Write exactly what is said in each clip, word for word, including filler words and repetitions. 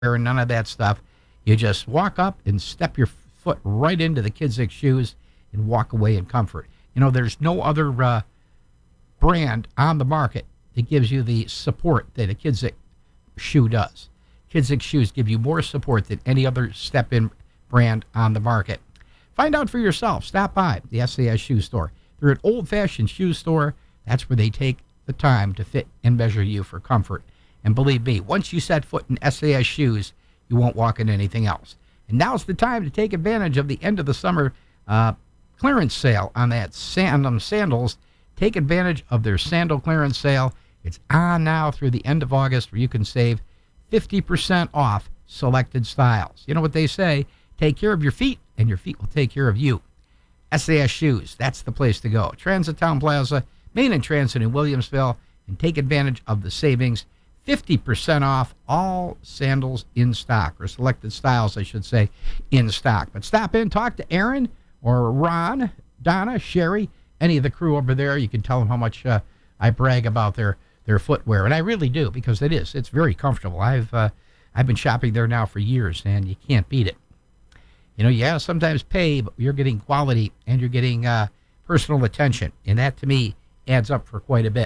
wearing none of that stuff. You just walk up and step your foot right into the Kidzik shoes and walk away in comfort. You know, there's no other uh, brand on the market that gives you the support that a Kidzik shoe does. Kidzik shoes give you more support than any other step-in brand on the market. Find out for yourself. Stop by the S A S Shoe Store. They're an old-fashioned shoe store. That's where they take the time to fit and measure you for comfort. And believe me, once you set foot in S A S shoes, you won't walk in anything else. And now's the time to take advantage of the end of the summer uh, clearance sale on that sand, sandals. Take advantage of their sandal clearance sale. It's on now through the end of August, where you can save fifty percent off selected styles. You know what they say? Take care of your feet, and your feet will take care of you. S A S Shoes, that's the place to go. Transit Town Plaza, Main and Transit in Williamsville, and take advantage of the savings. fifty percent off all sandals in stock, or selected styles, I should say, in stock. But stop in, talk to Aaron or Ron, Donna, Sherry, any of the crew over there. You can tell them how much uh, I brag about their, their footwear. And I really do, because it is. It's very comfortable. I've uh, I've been shopping there now for years, and you can't beat it. You know, you gotta sometimes pay, but you're getting quality, and you're getting uh, personal attention. And that, to me, adds up for quite a bit.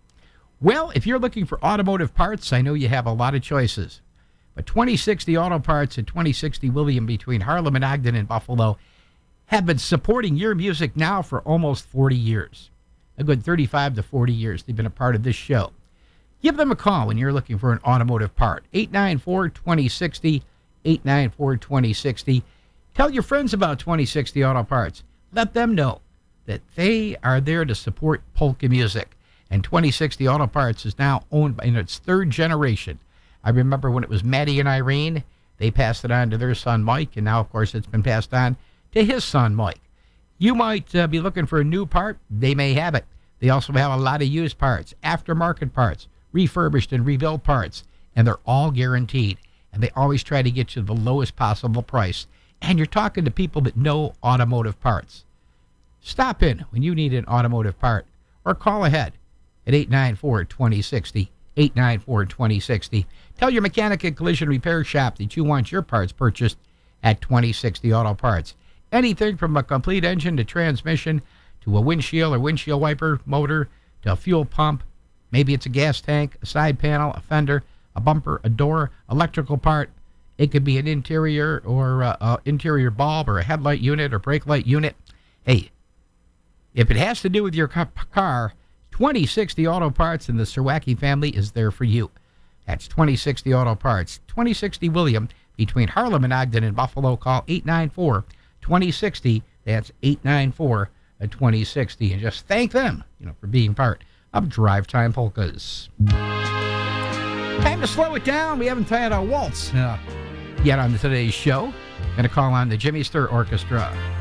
Well, if you're looking for automotive parts, I know you have a lot of choices. But twenty sixty Auto Parts and twenty sixty William between Harlem and Ogden and Buffalo have been supporting your music now for almost forty years. A good thirty-five to forty years they've been a part of this show. Give them a call when you're looking for an automotive part. eight nine four, two zero six zero, eight nine four, two zero six zero. Tell your friends about twenty sixty Auto Parts. Let them know that they are there to support polka music. And twenty sixty Auto Parts is now owned by, in its third generation. I remember when it was Maddie and Irene, they passed it on to their son Mike, and now, of course, it's been passed on to his son Mike. You might uh, be looking for a new part. They may have it. They also have a lot of used parts, aftermarket parts, refurbished and rebuilt parts, and they're all guaranteed. And they always try to get you the lowest possible price. And you're talking to people that know automotive parts. Stop in when you need an automotive part, or call ahead at eight nine four, two zero six zero, eight nine four, two zero six zero. Tell your mechanic and collision repair shop that you want your parts purchased at twenty sixty Auto Parts. Anything from a complete engine to transmission to a windshield or windshield wiper motor to a fuel pump. Maybe it's a gas tank, a side panel, a fender, a bumper, a door, electrical part. It could be an interior or a, a interior bulb or a headlight unit or brake light unit. Hey, if it has to do with your car, twenty sixty Auto Parts and the Serwacki family is there for you. That's twenty sixty Auto Parts, twenty sixty William, between Harlem and Ogden and Buffalo. Call eight nine four, two zero six zero. That's eight nine four, two zero six zero. And just thank them, you know, for being part of Drive Time Polkas. Time to slow it down. We haven't had a waltz uh, yet on today's show. Going to call on the Jimmy Sturr Orchestra.